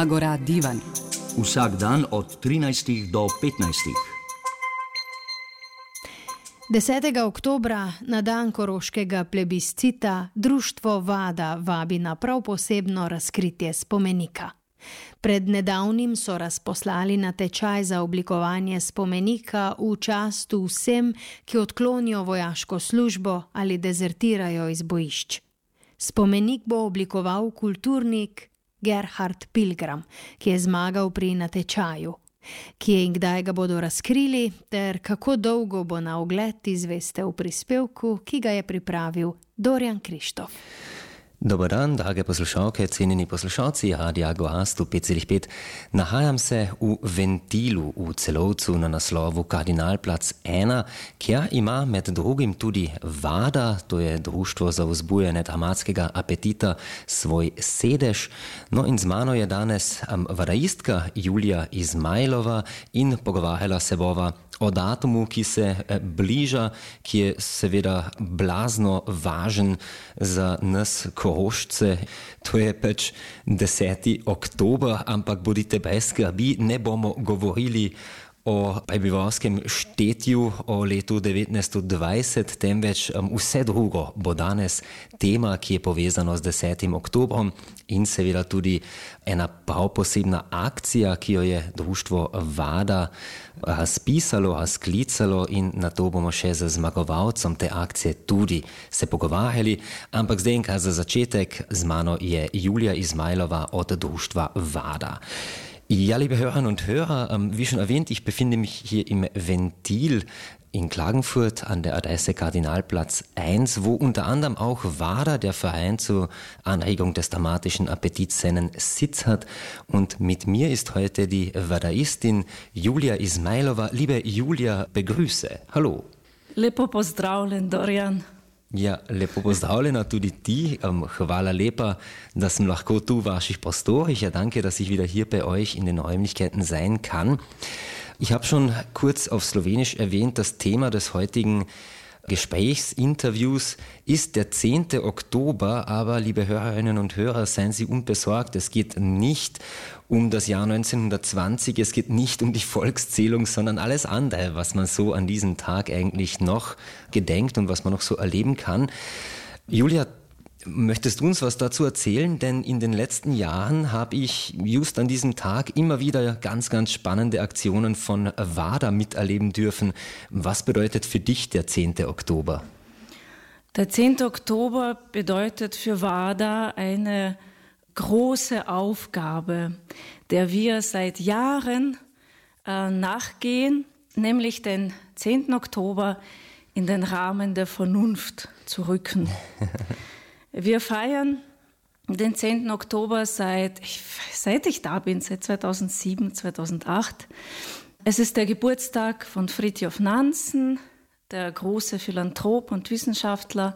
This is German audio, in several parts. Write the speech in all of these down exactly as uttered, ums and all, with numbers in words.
Agora Divan. Vsak dan od trinajstih do petnajstih. desetega oktobra, na dan koroškega plebiscita, društvo Vada vabi na prav posebno razkritje spomenika. Pred nedavnim so razposlali natečaj za oblikovanje spomenika v čast vsem, ki odklonijo vojaško službo ali dezertirajo iz bojišč. Spomenik bo oblikoval kulturnik Gerhard Pilgram, ki je zmagal pri natečaju. Kje in kdaj ga bodo razkrili, ter kako dolgo bo na ogled, izveste v prispevku, ki ga je pripravil Dorjan Krištof. Dobar dan, drage poslušalke, cenjeni poslušalci Radia Agora sto pet celih pet. Nahajam se v Ventilu v Celovcu na naslovu Kardinalplac ena, kjer ima med drugim tudi Vada, to je Društvo za vzbujanje dramatskega apetita, svoj sedež. No in z mano je danes um, vadaistka Julija Izmajlova in pogovarjala se bova o datumu, ki se bliža, ki je seveda blazno važen za nas Korošce. To je pač deseti oktober, ampak bodite brez skrbi, ne bomo govorili o prebivalskem štetju, o letu devetnajststo dvajset, temveč um, vse drugo bo danes tema, ki je povezana z desetim oktobrom in seveda tudi ena prav posebna akcija, ki jo je društvo Vada razpisalo, razklicalo in na to bomo še z zmagovalcem te akcije tudi se pogovarjali. Ampak zdaj enkrat za začetek, z mano je Julija Izmajlova od društva Vada. Ja, liebe Hörerinnen und Hörer, wie schon erwähnt, ich befinde mich hier im Ventil in Klagenfurt an der Adresse Kardinalplatz eins, wo unter anderem auch Vada, der Verein zur Anregung des dramatischen Appetits, seinen Sitz hat. Und mit mir ist heute die Vadaistin Julija Izmajlova. Liebe Julija, begrüße. Hallo. Lepo pozdravljen, Dorjan. Ja, lepo pozdravljena tudi ti. Um, hvala lepa, da sem lahko tu v vaših prostorih. Ja, danke, dass ich wieder hier bei euch in den Räumlichkeiten sein kann. Ich habe schon kurz auf Slowenisch erwähnt, das Thema des heutigen Gesprächsinterviews ist der zehnte Oktober, aber liebe Hörerinnen und Hörer, seien Sie unbesorgt, es geht nicht um das Jahr neunzehnhundertzwanzig, es geht nicht um die Volkszählung, sondern alles andere, was man so an diesem Tag eigentlich noch gedenkt und was man noch so erleben kann. Julija, möchtest du uns was dazu erzählen? Denn in den letzten Jahren habe ich just an diesem Tag immer wieder ganz, ganz spannende Aktionen von Vada miterleben dürfen. Was bedeutet für dich der zehnte Oktober? Der zehnte Oktober bedeutet für Vada eine große Aufgabe, der wir seit Jahren äh, nachgehen, nämlich den zehnten Oktober in den Rahmen der Vernunft zu rücken. Wir feiern den zehnten Oktober seit, seit ich da bin, seit zweitausendsieben, zweitausendacht. Es ist der Geburtstag von Fridtjof Nansen, der große Philanthrop und Wissenschaftler.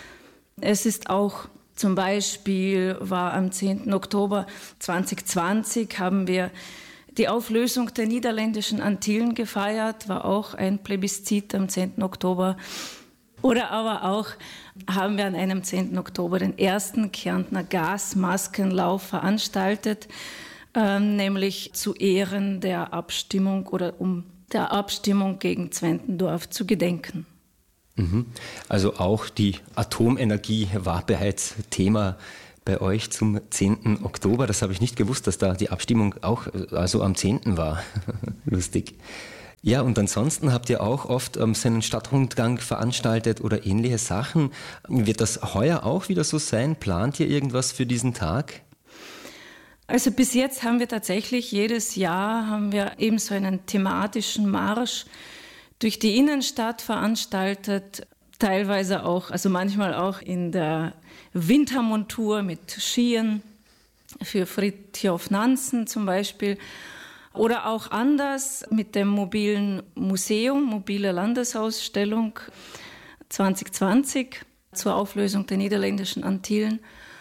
Es ist auch zum Beispiel, war am zehnten Oktober zweitausendzwanzig, haben wir die Auflösung der niederländischen Antillen gefeiert, war auch ein Plebiszit am zehnten Oktober. Oder aber auch haben wir an einem zehnten Oktober den ersten Kärntner Gasmaskenlauf veranstaltet, äh, nämlich zu Ehren der Abstimmung oder um der Abstimmung gegen Zwentendorf zu gedenken. Mhm. Also auch die Atomenergie war bereits Thema bei euch zum zehnten Oktober. Das habe ich nicht gewusst, dass da die Abstimmung auch also am zehnten war. Lustig. Ja, und ansonsten habt ihr auch oft ähm, so einen Stadtrundgang veranstaltet oder ähnliche Sachen. Wird das heuer auch wieder so sein? Plant ihr irgendwas für diesen Tag? Also bis jetzt haben wir tatsächlich jedes Jahr haben wir eben so einen thematischen Marsch durch die Innenstadt veranstaltet, teilweise auch, also manchmal auch in der Wintermontur mit Skiern für Fridtjof Nansen zum Beispiel. Oder auch anders mit dem mobilen Museum, mobile Landesausstellung zwanzig zwanzig zur Auflösung der niederländischen Antillen.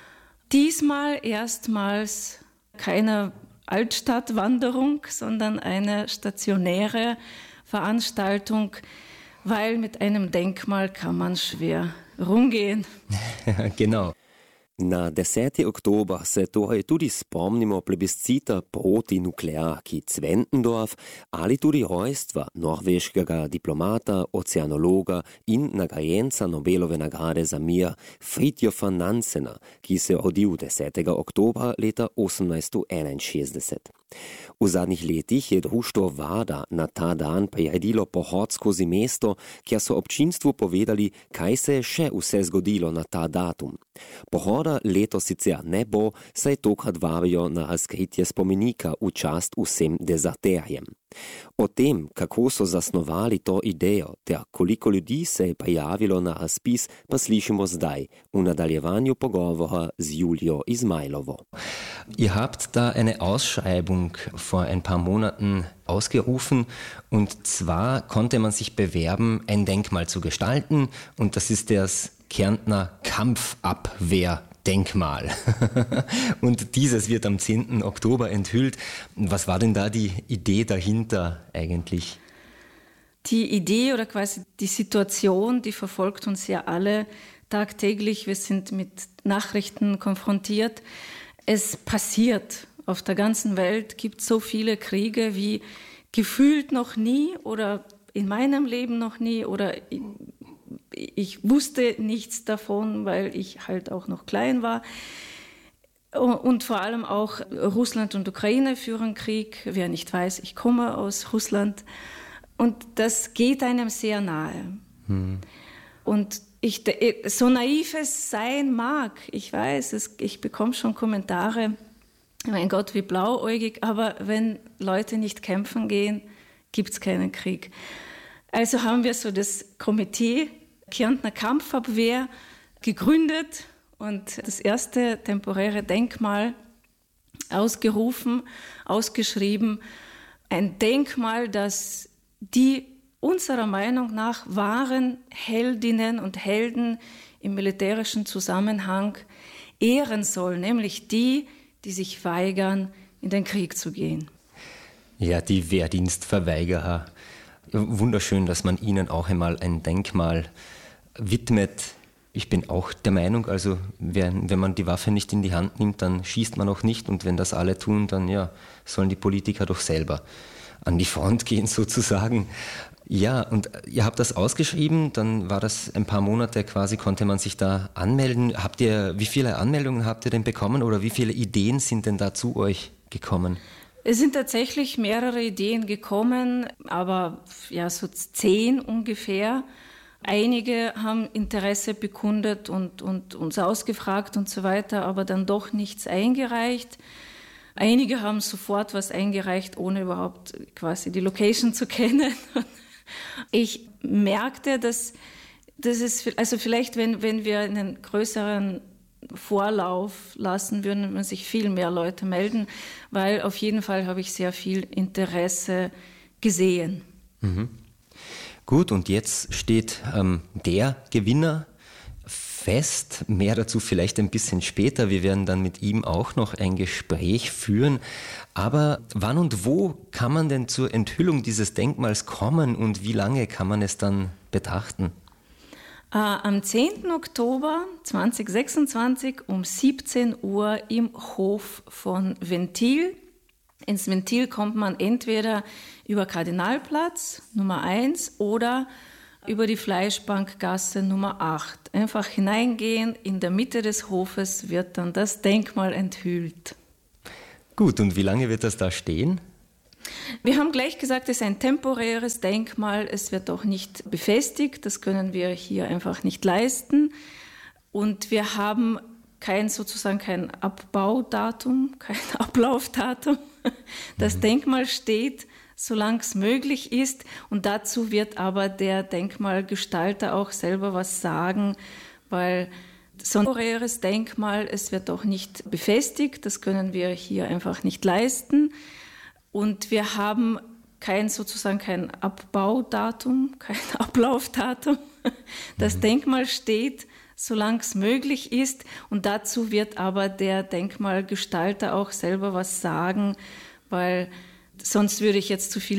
Diesmal erstmals keine Altstadtwanderung, sondern eine stationäre Veranstaltung, weil mit einem Denkmal kann man schwer rumgehen. Genau. Na deseti oktober se torej tudi spomnimo plebiscita proti nuklearki Zwentendorf ali tudi rojstva norveškega diplomata, oceanologa in nagrajenca Nobelove nagrade za mir Fridtjofa Nansena, ki se je rodil desetega oktobra leta osemnajststo enainšestdeset. V zadnjih letih je društvo Vada na ta dan priredilo pohod skozi mesto, kjer so občinstvu povedali, kaj se je še vse zgodilo na ta datum. Pohoda letos sicer ne bo, saj tokrat vabijo na razkritje spomenika v čast vsem dezerterjem. O tem, kako so zasnovali to idejo, ter koliko ljudi se je prijavilo na razpis, pa slišimo zdaj, v nadaljevanju pogovora z Julio Izmailovo. Ihr habt da eine Ausschreibung vor ein paar Monaten ausgerufen, und zwar konnte man sich bewerben, ein Denkmal zu gestalten, und das ist das Kärntner Kampfabwehrdenkmal. Und dieses wird am zehnten Oktober enthüllt. Was war denn da die Idee dahinter eigentlich? Die Idee oder quasi die Situation, die verfolgt uns ja alle tagtäglich. Wir sind mit Nachrichten konfrontiert. Es passiert. Auf der ganzen Welt gibt es so viele Kriege wie gefühlt noch nie oder in meinem Leben noch nie oder ich wusste nichts davon, weil ich halt auch noch klein war. Und vor allem auch Russland und Ukraine führen Krieg. Wer nicht weiß, ich komme aus Russland. Und das geht einem sehr nahe. Hm. Und ich, so naiv es sein mag, ich weiß, es, ich bekomme schon Kommentare, mein Gott, wie blauäugig, aber wenn Leute nicht kämpfen gehen, gibt es keinen Krieg. Also haben wir so das Komitee Kärntner Kampfabwehr gegründet und das erste temporäre Denkmal ausgerufen, ausgeschrieben. Ein Denkmal, das die unserer Meinung nach wahren Heldinnen und Helden im militärischen Zusammenhang ehren soll, nämlich die, die sich weigern, in den Krieg zu gehen. Ja, die Wehrdienstverweigerer. Wunderschön, dass man ihnen auch einmal ein Denkmal widmet. Ich bin auch der Meinung, also wenn, wenn man die Waffe nicht in die Hand nimmt, dann schießt man auch nicht, und wenn das alle tun, dann ja, sollen die Politiker doch selber an die Front gehen sozusagen. Ja, und ihr habt das ausgeschrieben, dann war das ein paar Monate quasi, konnte man sich da anmelden. Habt ihr, wie viele Anmeldungen habt ihr denn bekommen oder wie viele Ideen sind denn da zu euch gekommen? Es sind tatsächlich mehrere Ideen gekommen, aber ja, so zehn ungefähr. Einige haben Interesse bekundet und, und uns ausgefragt und so weiter, aber dann doch nichts eingereicht. Einige haben sofort was eingereicht, ohne überhaupt quasi die Location zu kennen. Ich merkte, dass, dass es, also vielleicht, wenn, wenn wir einen größeren Vorlauf lassen, würden man sich viel mehr Leute melden, weil auf jeden Fall habe ich sehr viel Interesse gesehen. Mhm. Gut, und jetzt steht ähm, der Gewinner fest. Mehr dazu vielleicht ein bisschen später. Wir werden dann mit ihm auch noch ein Gespräch führen. Aber wann und wo kann man denn zur Enthüllung dieses Denkmals kommen und wie lange kann man es dann betrachten? Äh, am zehnten Oktober zweitausendsechsundzwanzig um siebzehn Uhr im Hof von Ventil. Ins Ventil kommt man entweder über Kardinalplatz Nummer eins oder über die Fleischbankgasse Nummer acht. Einfach hineingehen, in der Mitte des Hofes wird dann das Denkmal enthüllt. Gut, und wie lange wird das da stehen? Wir haben gleich gesagt, es ist ein temporäres Denkmal, es wird auch nicht befestigt, das können wir hier einfach nicht leisten. Und wir haben kein sozusagen kein Abbaudatum, kein Ablaufdatum. Das mhm. Denkmal steht, solange es möglich ist. Und dazu wird aber der Denkmalgestalter auch selber was sagen, weil so ein temporäres Denkmal, es wird auch nicht befestigt, das können wir hier einfach nicht leisten. Und wir haben kein sozusagen kein Abbaudatum, kein Ablaufdatum. Das mhm. Denkmal steht, solange es möglich ist. Und dazu wird aber der Denkmalgestalter auch selber was sagen, weil sonst würde ich jetzt zu viel